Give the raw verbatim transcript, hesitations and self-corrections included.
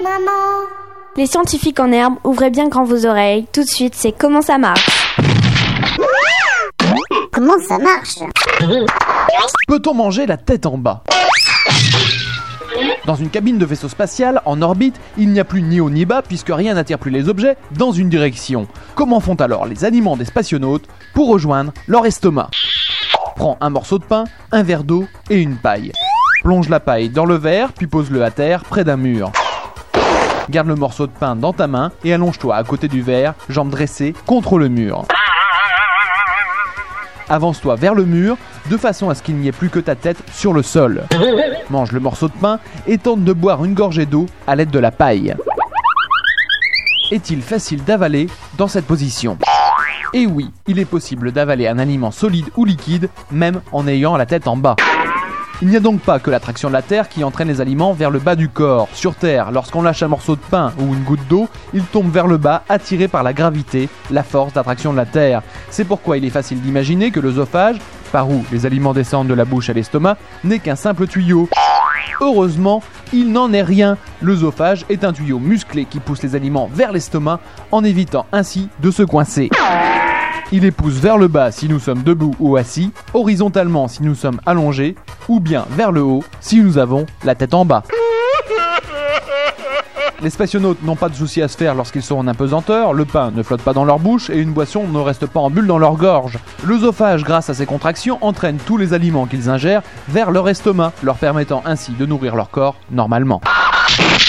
maman. Les scientifiques en herbe, ouvrez bien grand vos oreilles. Tout de suite, c'est comment ça marche. Comment ça marche? Peut-on manger la tête en bas? Dans une cabine de vaisseau spatial, en orbite, il n'y a plus ni haut ni bas puisque rien n'attire plus les objets dans une direction. Comment font alors les aliments des spationautes pour rejoindre leur estomac? Prends un morceau de pain, un verre d'eau et une paille. Plonge la paille dans le verre, puis pose-le à terre près d'un mur. Garde le morceau de pain dans ta main et allonge-toi à côté du verre, jambes dressées contre le mur. Avance-toi vers le mur, de façon à ce qu'il n'y ait plus que ta tête sur le sol. Mange le morceau de pain et tente de boire une gorgée d'eau à l'aide de la paille. Est-il facile d'avaler dans cette position? Et oui, il est possible d'avaler un aliment solide ou liquide, même en ayant la tête en bas. Il n'y a donc pas que l'attraction de la Terre qui entraîne les aliments vers le bas du corps. Sur Terre, lorsqu'on lâche un morceau de pain ou une goutte d'eau, il tombe vers le bas, attiré par la gravité, la force d'attraction de la Terre. C'est pourquoi il est facile d'imaginer que l'œsophage, par où les aliments descendent de la bouche à l'estomac, n'est qu'un simple tuyau. Heureusement, il n'en est rien. L'œsophage est un tuyau musclé qui pousse les aliments vers l'estomac en évitant ainsi de se coincer. Il les pousse vers le bas si nous sommes debout ou assis, horizontalement si nous sommes allongés, ou bien vers le haut si nous avons la tête en bas. Les spationautes n'ont pas de soucis à se faire lorsqu'ils sont en apesanteur, le pain ne flotte pas dans leur bouche et une boisson ne reste pas en bulle dans leur gorge. L'œsophage, grâce à ses contractions, entraîne tous les aliments qu'ils ingèrent vers leur estomac, leur permettant ainsi de nourrir leur corps normalement.